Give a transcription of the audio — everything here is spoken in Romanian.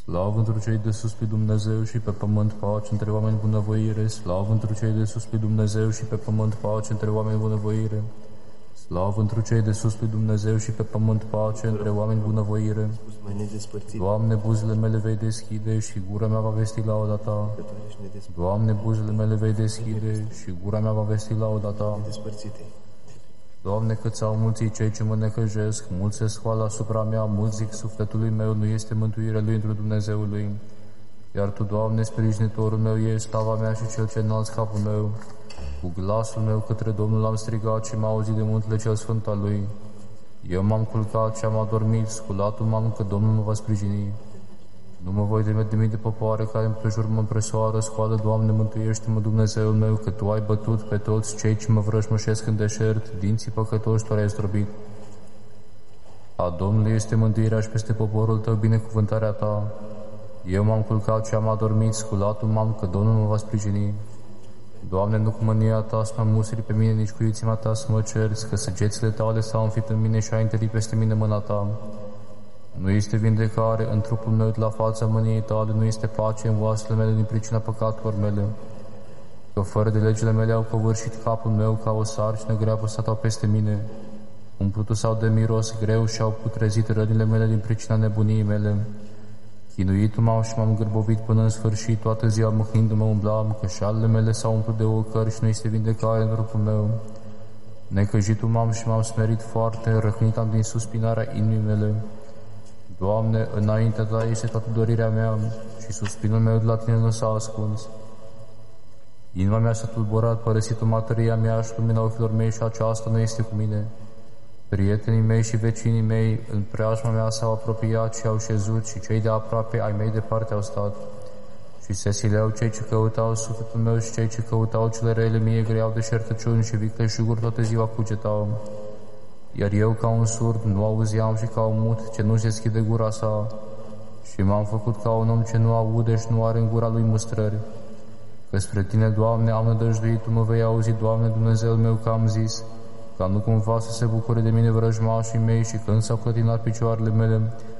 Slavă întru cei de sus pe Dumnezeu și pe pământ pace între oameni bunăvoire. Slavă întru cei de sus pe Dumnezeu și pe pământ pace între oameni bunăvoire. Slavă întru cei de sus pe Dumnezeu și pe pământ pace între oameni bunăvoire. Doamne, buzele mele vei deschide și gura mea va vesti lauda Ta. Doamne, buzele mele vei deschide și gura mea va vesti lauda Ta. Doamne, cât s-au mulțit cei ce mă necăjesc, mulți se scoală asupra mea, mulți zic sufletului meu, nu este mântuirea lui într Dumnezeul lui. Iar Tu, Doamne, sprijinitorul meu, ești tava mea și cel ce înalți capul meu. Cu glasul meu către Domnul am strigat și m-a auzit de muntele cel sfânt al Lui. Eu m-am culcat și am adormit, sculatul m-am că Domnul mă va sprijini. Nu mă voi teme de mii de popoare care împrejur mă împresoară, scoală, Doamne, mântuiește-mă, Dumnezeul meu, că Tu ai bătut pe toți cei ce mă vrăjmășesc în deșert, dinții păcătoși Tu ai zdrobit. A Domnului este mântuirea și peste poporul Tău binecuvântarea Ta. Eu m-am culcat și am adormit, sculatul m-am că Domnul mă va sprijini. Doamne, nu cu mânia Ta să mă musri pe mine, nici cu iuțimea Ta să mă cerți, că săgețile Tale s-au înfit în mine și ai întărit peste mine mâna Ta. Nu este vindecare în trupul meu de la fața mâniei Tale, nu este pace în oasele mele din pricina păcatelor mele. Că fără de legile mele au covârșit capul meu, ca o sarcină grea păsat-au peste mine. Umplutul s-au de miros greu și au putrezit rănile mele din pricina nebuniei mele. Chinuitul m-am și m-am gârbovit până în sfârșit, toată ziua mâhnindu-mă umblam, că șalele mele s-au umplut de ocări și nu este vindecare în trupul meu. Necăjitul m-am și m-am smerit foarte, răhnit am din suspinarea inimii mele. Doamne, înaintea Ta este toată dorirea mea și suspinul meu de la Tine nu s-a ascuns. Inima mea s-a tulburat, părăsit-o materia mea și lumina ochilor mei și aceasta nu este cu mine. Prietenii mei și vecinii mei în preajma mea s-au apropiat și au șezut și cei de aproape ai mei departe au stat. Și se sileau cei ce căutau sufletul meu și cei ce căutau cele rele mie greau de șertăciuni și vicleșuguri toată ziua cugetau. Iar eu ca un surd nu auzeam și ca un mut ce nu-și deschide gura sa. Și m-am făcut ca un om ce nu aude și nu are în gura lui mustrări. Că spre Tine, Doamne, am nădăjduit, Tu mă vei auzi, Doamne, Dumnezeul meu, că am zis, ca nu cumva să se bucure de mine vrăjmașii mei și când s-au clătinat picioarele mele,